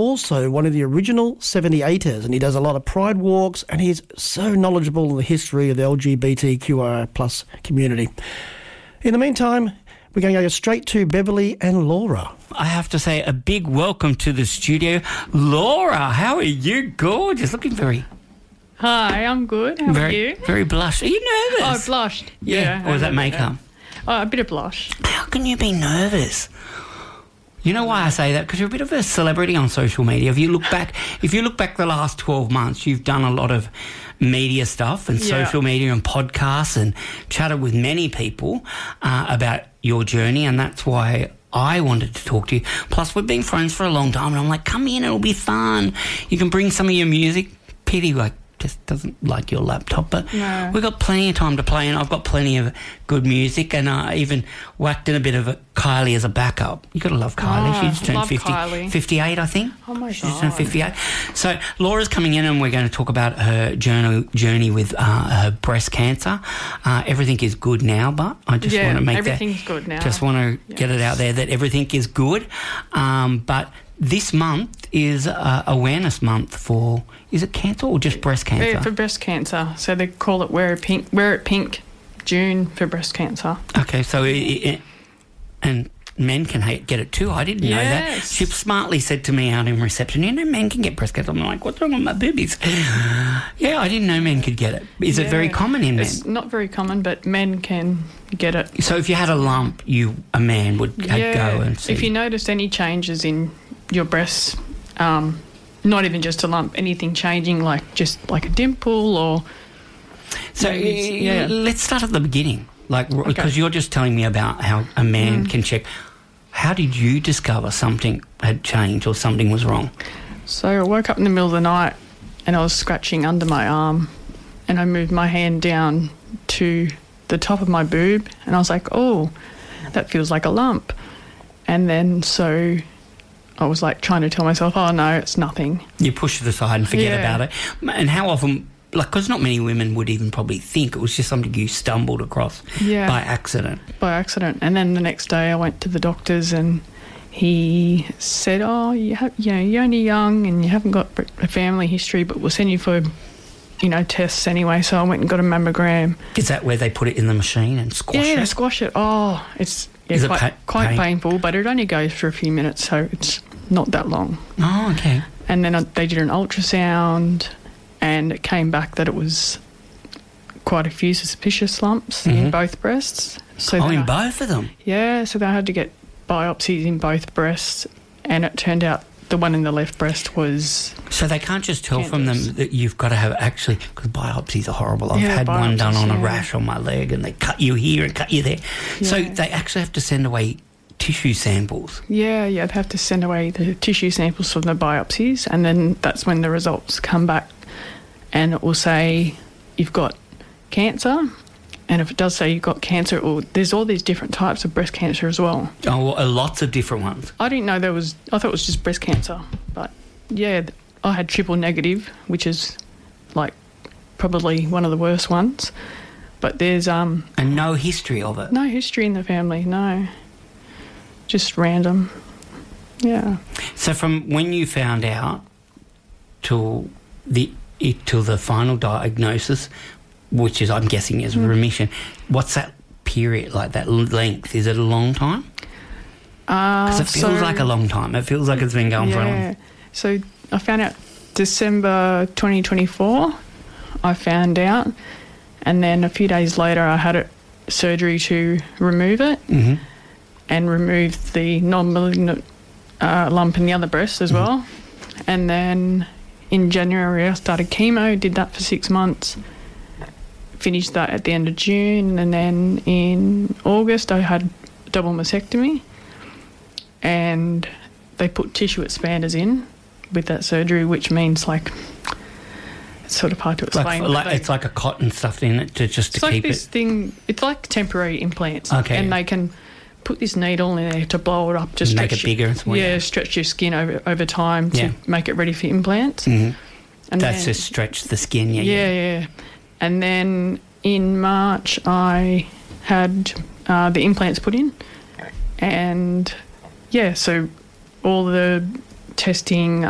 also one of the original 78ers, and he does a lot of pride walks, and he's so knowledgeable in the history of the LGBTQI plus community. In the meantime, we're going to go straight to Beverly and Laura. I have to say a big welcome to the studio. Laura, how are you? Gorgeous. Looking very... Hi, I'm good. How are you? Very blushed. Are you nervous? Oh, blushed. Yeah. Or is that makeup? Oh, a bit of blush. How can you be nervous? You know why I say that? Because you're a bit of a celebrity on social media. If you look back the last 12 months, you've done a lot of media stuff and social media and podcasts and chatted with many people about your journey, and that's why I wanted to talk to you. Plus, we've been friends for a long time, and I'm like, come in, it'll be fun. You can bring some of your music. Pity, just doesn't like your laptop, but we've got plenty of time to play, and I've got plenty of good music, and I even whacked in a bit of Kylie as a backup. You got to love Kylie. She's turned 58, I think. Oh my God. She's turned 58. So Laura's coming in, and we're going to talk about her journey with her breast cancer. Everything is good now, but I just want to make everything's good now. Just want to get it out there that everything is good. But this month is awareness month for, is it cancer or just breast cancer? Yeah, for breast cancer. So they call it Wear It Pink June for breast cancer. Okay, so and men can get it too. I didn't know that. She smartly said to me out in reception, men can get breast cancer. I'm like, what's wrong with my boobies? Yeah, I didn't know men could get it. Is it very common in men? It's not very common, but men can get it. So if you had a lump, a man would go and see. If you noticed any changes in your breasts, not even just a lump, anything changing, just like a dimple or... So let's start at the beginning, because you're just telling me about how a man can check. How did you discover something had changed or something was wrong? So I woke up in the middle of the night and I was scratching under my arm, and I moved my hand down to the top of my boob, and I was like, oh, that feels like a lump. And then so I was trying to tell myself, oh no, it's nothing. You push it aside and forget about it. And how often, because not many women would even probably think it was just something you stumbled across by accident. By accident. And then the next day I went to the doctors, and he said, oh, you're only young and you haven't got a family history, but we'll send you for, tests anyway. So I went and got a mammogram. Is that where they put it in the machine and squash it? Yeah, squash it. Oh, it's quite painful, but it only goes for a few minutes, so it's not that long. Oh, okay. And then they did an ultrasound, and it came back that it was quite a few suspicious lumps in both breasts. So in both of them? Yeah, so they had to get biopsies in both breasts, and it turned out the one in the left breast was... So they can't just tell from them that you've got to have actually... Because biopsies are horrible. I've had one done on a rash on my leg, and they cut you here and cut you there. Yeah. So they actually have to send away tissue samples. Yeah, they have to send away the tissue samples from the biopsies, and then that's when the results come back, and it will say you've got cancer. And if it does say you've got cancer, there's all these different types of breast cancer as well. Oh, lots of different ones. I didn't know I thought it was just breast cancer. But, I had triple negative, which is, probably one of the worst ones. But there's... And no history of it? No history in the family, no. Just random. Yeah. So from when you found out till the final diagnosis... which is, I'm guessing, is remission. What's that period, that length? Is it a long time? Because it feels like a long time. It feels like it's been going for a long time. So I found out December 2024, I found out. And then a few days later, I had surgery to remove it and remove the non-malignant lump in the other breast as well. And then in January, I started chemo, did that for 6 months. Finished that at the end of June, and then in August I had double mastectomy, and they put tissue expanders in with that surgery, which means it's sort of hard to explain. It's like a cotton stuffed in it to keep this thing. It's like temporary implants, and they can put this needle in there to blow it up, to make it bigger and smaller. Yeah, stretch your skin over time to make it ready for implants. And that's to stretch the skin. Yeah. And then in March, I had the implants put in. And, so all the testing,